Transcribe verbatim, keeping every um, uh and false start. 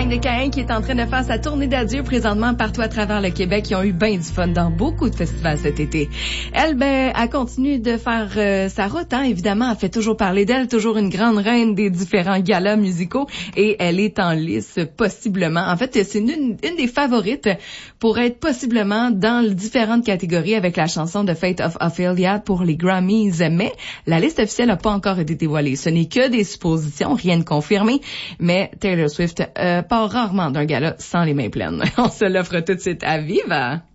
de Caen qui est en train de faire sa tournée d'adieu présentement partout à travers le Québec. Ils ont eu bien du fun dans beaucoup de festivals cet été. Elle, ben, elle continue de faire euh, sa route, hein. Évidemment, elle fait toujours parler d'elle, toujours une grande reine des différents galas musicaux et elle est en lice possiblement. En fait, c'est une, une des favorites pour être possiblement dans les différentes catégories avec la chanson de Fate of Ophelia pour les Grammys. Mais la liste officielle n'a pas encore été dévoilée. Ce n'est que des suppositions, rien de confirmé. Mais Taylor Swift euh, part rarement d'un gala sans les mains pleines. On se l'offre tout de suite à Viva.